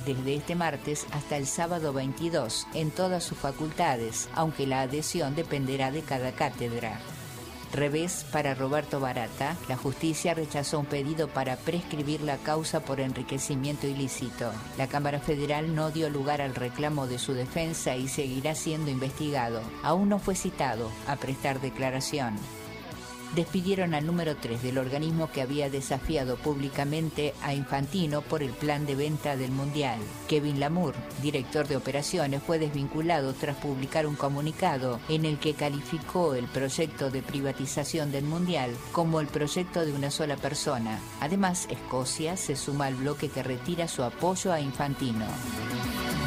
desde este martes hasta el sábado 22 en todas sus facultades, aunque la adhesión dependerá de cada cátedra. Revés para Roberto Barata. La justicia rechazó un pedido para prescribir la causa por enriquecimiento ilícito. La Cámara Federal no dio lugar al reclamo de su defensa y seguirá siendo investigado. Aún no fue citado a prestar declaración. Despidieron al número 3 del organismo que había desafiado públicamente a Infantino por el plan de venta del Mundial. Kevin Lamour, director de operaciones, fue desvinculado tras publicar un comunicado en el que calificó el proyecto de privatización del Mundial como el proyecto de una sola persona. Además, Escocia se suma al bloque que retira su apoyo a Infantino.